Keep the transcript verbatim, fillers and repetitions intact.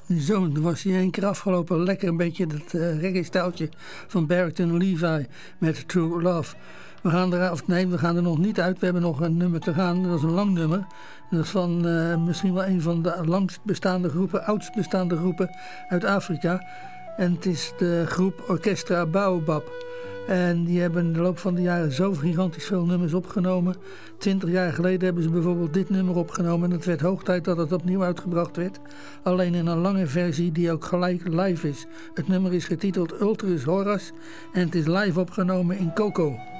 Zo, dan was hij één keer afgelopen. Lekker een beetje dat uh, reggae-stijltje van Barrington Levy met True Love. We gaan er, of nee, we gaan er nog niet uit. We hebben nog een nummer te gaan. Dat is een lang nummer. Dat is van uh, misschien wel een van de langst bestaande groepen, oudst bestaande groepen uit Afrika. En het is de groep Orchestra Baobab. En die hebben in de loop van de jaren zo gigantisch veel nummers opgenomen. Twintig jaar geleden hebben ze bijvoorbeeld dit nummer opgenomen. En het werd hoog tijd dat het opnieuw uitgebracht werd. Alleen in een lange versie die ook gelijk live is. Het nummer is getiteld Ultras Horas. En het is live opgenomen in Coco.